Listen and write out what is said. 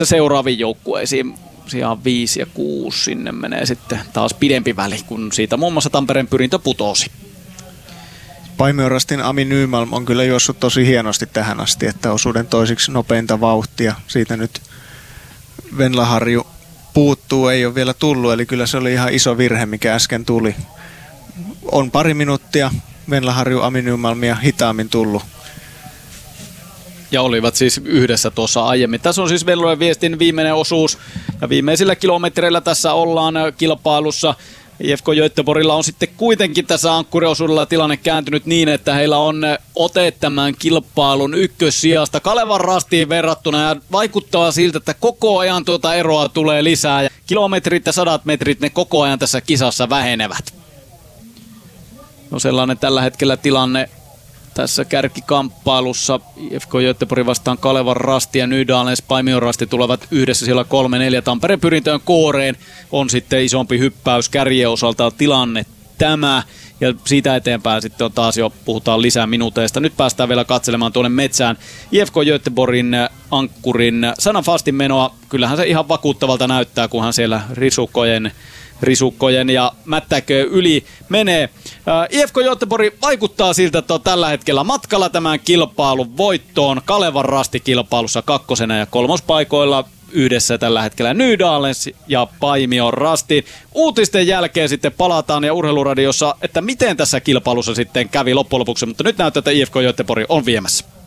seuraaviin joukkueisiin. Sijaan 5 ja 6 sinne menee sitten taas pidempi väli, kun siitä muun muassa Tampereen Pyrintö putosi. Paimiorastin Ami Nymalm on kyllä juossut tosi hienosti tähän asti, että osuuden toisiksi nopeinta vauhtia. Siitä nyt Venlaharju puuttuu, ei ole vielä tullut, eli kyllä se oli ihan iso virhe, mikä äsken tuli. On pari minuuttia Venlaharju Ami Nymalmia hitaammin tullut. Ja olivat siis yhdessä tuossa aiemmin. Tässä on siis Venlojen viestin viimeinen osuus. Ja viimeisillä kilometreillä tässä ollaan kilpailussa. IFK Göteborgilla on sitten kuitenkin tässä ankkuriosuudella tilanne kääntynyt niin, että heillä on ote tämän kilpailun ykkössijasta Kalevan Rastiin verrattuna. Ja vaikuttaa siltä, että koko ajan tuota eroa tulee lisää. Ja kilometrit ja 100 metrit ne koko ajan tässä kisassa vähenevät. No sellainen tällä hetkellä tilanne tässä kärkikamppailussa. IFK Göteborg vastaan Kalevan Rasti ja Nydalens Paimion Rasti tulevat yhdessä siellä 3-4. Tampereen Pyrintöön Kooreen on sitten isompi hyppäys kärjen osalta tilanne tämä. Ja siitä eteenpäin sitten on taas jo puhutaan lisää minuuteista. Nyt päästään vielä katselemaan tuonne metsään IFK Göteborgin ankkurin Sanna Fastin menoa. Kyllähän se ihan vakuuttavalta näyttää, kunhan siellä risukkojen ja mättäköön yli menee. IFK Göteborg vaikuttaa siltä, että on tällä hetkellä matkalla tämän kilpailun voittoon. Kalevan Rasti kilpailussa 2. ja 3. paikoilla yhdessä tällä hetkellä Nydalens ja Paimion Rasti. Uutisten jälkeen sitten palataan ja Urheiluradiossa, että miten tässä kilpailussa sitten kävi loppujen lopuksi, mutta nyt näyttää, että IFK Göteborg on viemässä.